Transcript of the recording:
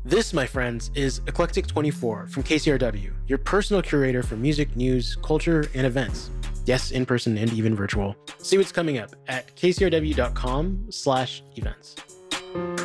This, my friends, is Eclectic24 from KCRW, your personal curator for music, news, culture, and events. Yes, in person and even virtual. See what's coming up at kcrw.com/events.